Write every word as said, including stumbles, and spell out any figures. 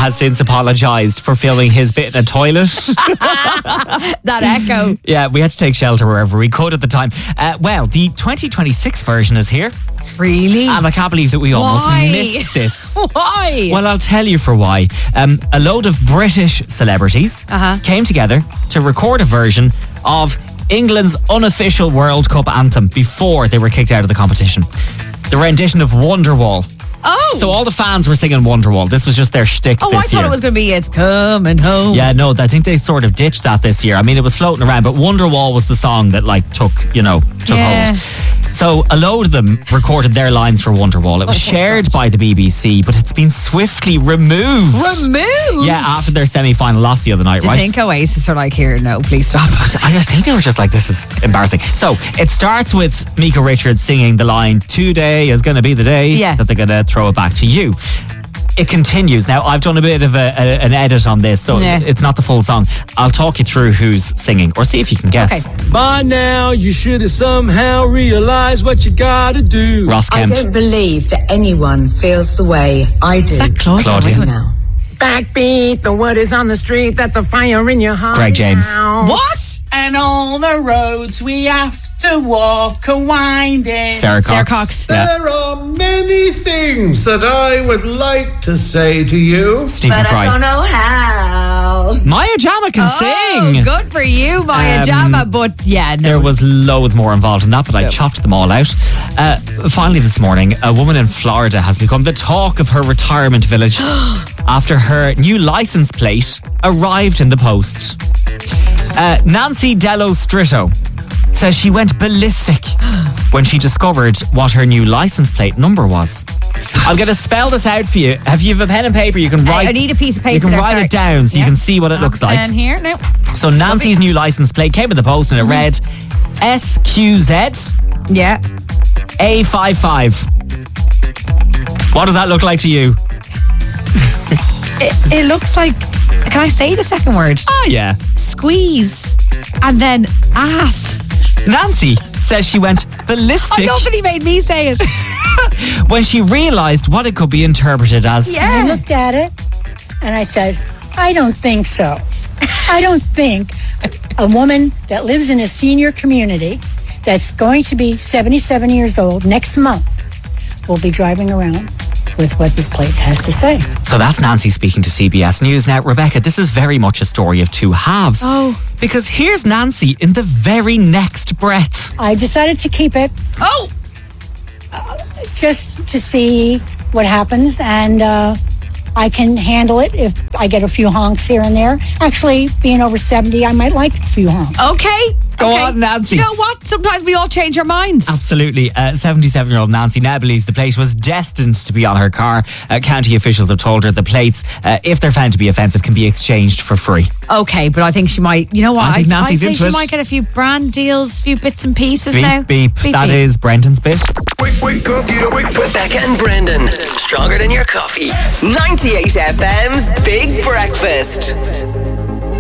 has since apologised for filming his bit in a toilet. That echo. Yeah, we had to take shelter wherever we could at the time. Uh, well, the twenty twenty-six version is here. Really? And I can't believe that we almost Why? missed this. Why? Well, I'll tell you for why. Um, a load of British celebrities Uh-huh. came together to record a version of England's unofficial World Cup anthem before they were kicked out of the competition. The rendition of Wonderwall. Oh. So all the fans were singing Wonderwall. This was just their shtick Oh, this I thought year. it was going to be It's Coming Home. Yeah, no, I think they sort of ditched that this year. I mean, it was floating around, but Wonderwall was the song that, like, took, you know, took Yeah. hold. So a load of them recorded their lines for Wonderwall. It was shared by the B B C, but it's been swiftly removed. Removed? Yeah, after their semi-final loss the other night, Do you right? think Oasis are like, here, no, please stop. I think they were just like, this is embarrassing. So it starts with Mika Richards singing the line, today is going to be the day Yeah. that they're going to throw it back to you. It continues. Now, I've done a bit of a, a, an edit on this, so Yeah. it's not the full song. I'll talk you through who's singing, or see if you can guess. Okay. By now, you should have somehow realized what you gotta do. Ross I Kemp. don't believe that anyone feels the way I do. Is that Claudia? Claudia. Right now. Backbeat, the word is on the street that the fire in your heart. Greg James. is out. What? And all the roads we have to walk are winding. Sarah Cox. Sarah Cox. Yeah. There are many things that I would like to say to you. Stephen But I Fry. don't know how. Maya Jama can Oh, sing. good for you, Maya Um, Jama. But yeah, no. There was loads more involved in that, but I Yep. chopped them all out. Uh, finally this morning, a woman in Florida has become the talk of her retirement village after her new license plate arrived in the post. Uh, Nancy Dello Stritto says she went ballistic when she discovered what her new license plate number was. I'm going to spell this out for you. Have you have a pen and paper? You can I- write. I need a piece of paper You can there, write sorry. it down so Yeah. you can see what it looks like. And here, no. So Nancy's new license plate came in the post and it read S Q Z Yeah. A fifty-five. What does that look like to you? It, it looks like, can I say the second word? Ah, yeah. Squeeze. And then ass. Nancy says she went I ballistic love that he made me say it. when she realised what it could be interpreted as. I looked at it and I said, I don't think so. I don't think a woman that lives in a senior community that's going to be seventy-seven years old next month will be driving around with what this plate has to say. So that's Nancy speaking to C B S News. Now, Rebecca, this is very much a story of two halves. Oh. Because here's Nancy in the very next breath. I decided to keep it Oh. just to see what happens, and uh, I can handle it if I get a few honks here and there. Actually, being over seventy, I might like a few honks. Okay. Go okay. on, Nancy. Do you know what? Sometimes we all change our minds. Absolutely. Uh, seventy-seven-year-old Nancy now believes the plate was destined to be on her car. Uh, county officials have told her the plates, uh, if they're found to be offensive, can be exchanged for free. Okay, but I think she might, you know what? I think I'd Nancy's say into she it. might get a few brand deals, a few bits and pieces Beep, now. beep. That is Brendan's bit. Wake, wake up, get wake up. Rebecca and Brendan, stronger than your coffee. ninety-eight F M's Big Breakfast.